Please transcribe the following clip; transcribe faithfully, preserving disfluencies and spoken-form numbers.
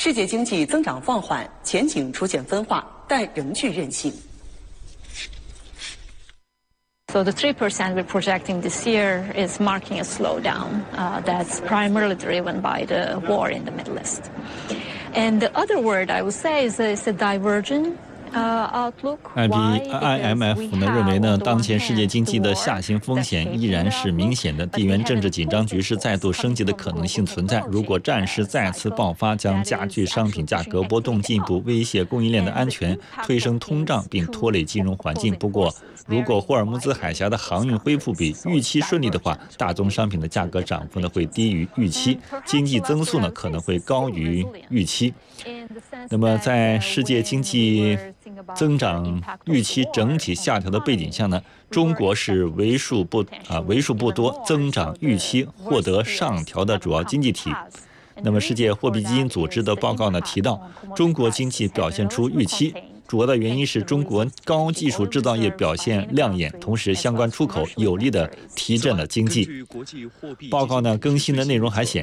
世界经济增长放缓，前景出现分化，但仍具韧性。 So the three percent we're projecting this year is marking a slowdown uh, that's primarily driven by the war in the Middle East. And the other word I would say is, is a divergent uh, outlook. I M F 呢认为呢，当前世界经济的下行风险依然是明显的，地缘政治紧张局势再度升级的可能性存在。如果战事再次爆发，将加剧商品价格波动，进一步威胁供应链的安全，推升通胀，并拖累金融环境。不过， 如果霍尔木兹海峡的航运恢复比预期顺利的话，大宗商品的价格涨幅呢会低于预期，经济增速呢可能会高于预期。那么，在世界经济增长预期整体下调的背景下呢，中国是为数不啊为数不多增长预期获得上调的主要经济体。 那么，世界货币基金组织的报告呢提到，中国经济表现出预期， 主要的原因是中国高技术制造业表现亮眼，同时相关出口有力的提振了经济。报告呢更新的内容还显